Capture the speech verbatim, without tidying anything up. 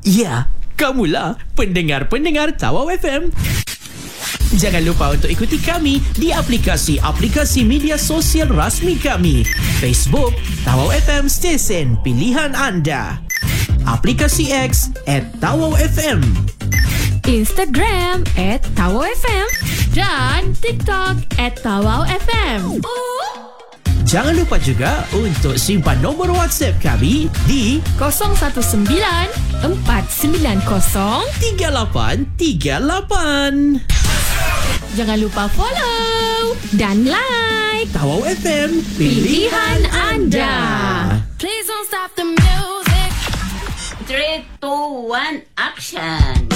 Ya, kamulah pendengar-pendengar Tawau F M. Jangan lupa untuk ikuti kami di aplikasi-aplikasi media sosial rasmi kami. Facebook, Tawau F M stesen pilihan anda. Aplikasi X at Tawau F M. Instagram at Tawau F M. Dan TikTok at Tawau F M. Jangan lupa juga untuk simpan nombor WhatsApp kami di kosong satu sembilan empat sembilan kosong tiga lapan tiga lapan. Jangan lupa follow dan like Tawau F M, pilihan anda. Please don't stop the music. three, two, one, action.